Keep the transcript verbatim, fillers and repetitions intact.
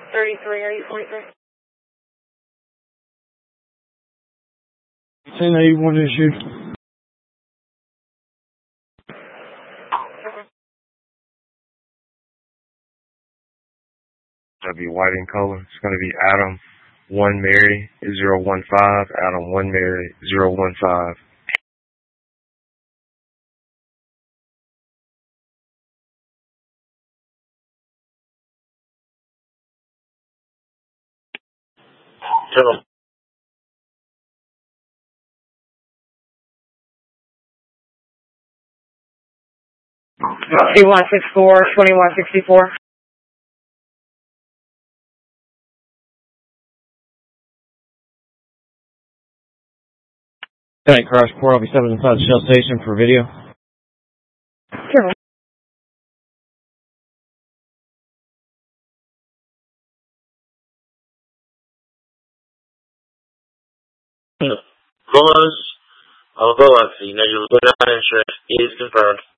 thirty-three, eight point three. ten eighty-one issued. That'll be white in color. It's going to be Adam one Mary zero one five. Adam one Mary zero one five. Hello. Two one six four, twenty-one sixty-four. Tonight, crash report. I'll be stepping inside the Shell station for video. Sure. Boas, I'll go up. You know, you're good on insurance. Is confirmed.